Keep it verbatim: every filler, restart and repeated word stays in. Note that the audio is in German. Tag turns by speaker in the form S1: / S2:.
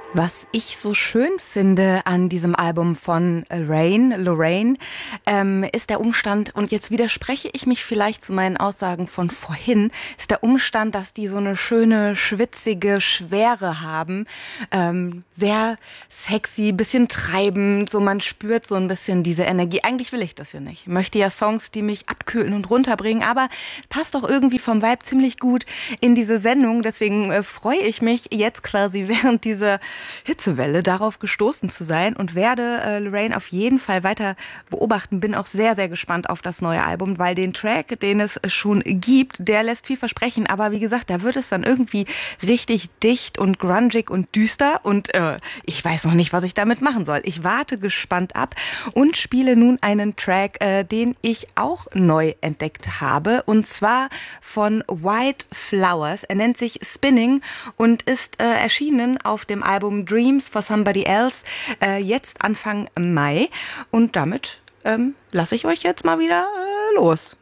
S1: Was ich so schön finde an diesem Album von Rain, Lorraine, ähm, ist der Umstand, und jetzt widerspreche ich mich vielleicht zu meinen Aussagen von vorhin, ist der Umstand, dass die so eine schöne, schwitzige Schwere haben, ähm, sehr sexy, bisschen treibend, so man spürt so ein bisschen diese Energie. Eigentlich will ich das ja nicht. Ich möchte ja Songs, die mich abkühlen und runterbringen, aber passt doch irgendwie vom Vibe ziemlich gut in diese Sendung. Deswegen äh, freue ich mich jetzt quasi während dieser Hitzewelle darauf gestoßen zu sein und werde äh, Lorraine auf jeden Fall weiter beobachten. Bin auch sehr, sehr gespannt auf das neue Album, weil den Track, den es schon gibt, der lässt viel versprechen. Aber wie gesagt, da wird es dann irgendwie richtig dicht und grungig und düster und äh, ich weiß noch nicht, was ich damit machen soll. Ich warte gespannt ab und spiele nun einen Track, äh, den ich auch neu entdeckt habe, und zwar von White Flowers. Er nennt sich Spinning und ist äh, erschienen auf dem Album Dreams for Somebody Else, äh, jetzt Anfang Mai. Und damit ähm, lasse ich euch jetzt mal wieder äh, los.